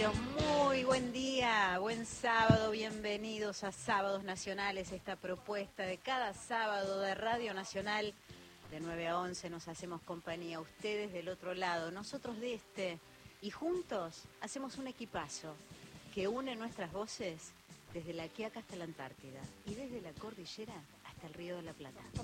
Radio. Muy buen día, buen sábado, bienvenidos a Sábados Nacionales, esta propuesta de cada sábado de Radio Nacional. De 9 a 11 nos hacemos compañía, ustedes del otro lado, nosotros de este, y juntos hacemos un equipazo que une nuestras voces desde la Quiaca hasta la Antártida y desde la cordillera hasta el Río de la Plata.